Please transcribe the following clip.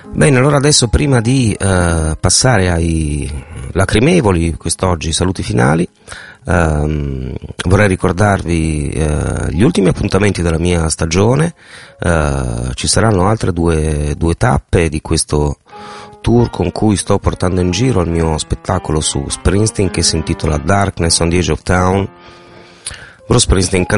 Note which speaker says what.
Speaker 1: Bene, allora adesso prima di passare ai lacrimevoli, quest'oggi saluti finali, vorrei ricordarvi gli ultimi appuntamenti della mia stagione. Ci saranno altre due tappe di questo tour con cui sto portando in giro il mio spettacolo su Springsteen, che si intitola Darkness on the Edge of Town. Bruce Springsteen